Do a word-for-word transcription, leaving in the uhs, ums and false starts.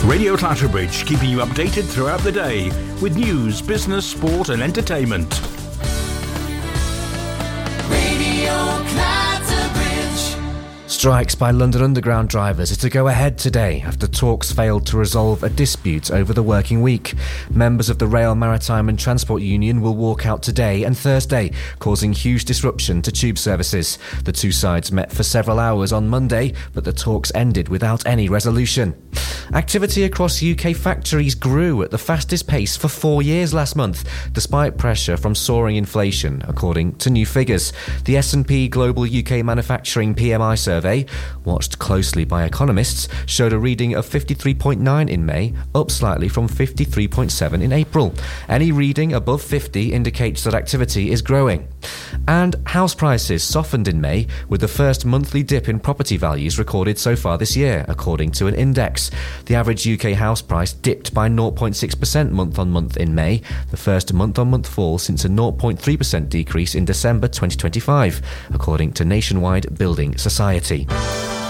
Radio Clatterbridge, keeping you updated throughout the day with news, business, sport and entertainment. Radio Clatterbridge. Strikes by London Underground drivers are to go ahead today after talks failed to resolve a dispute over the working week. Members of the Rail, Maritime and Transport Union will walk out today and Thursday, causing huge disruption to tube services. The two sides met for several hours on Monday, but the talks ended without any resolution. Activity across U K factories grew at the fastest pace for four years last month, despite pressure from soaring inflation, according to new figures. The S and P Global U K Manufacturing P M I survey, watched closely by economists, showed a reading of fifty-three point nine in May, up slightly from fifty-three point seven in April. Any reading above fifty indicates that activity is growing. And house prices softened in May, with the first monthly dip in property values recorded so far this year, according to an index. The average U K house price dipped by zero point six percent month-on-month in May, the first month-on-month fall since a zero point three percent decrease in December twenty twenty-five, according to Nationwide Building Society.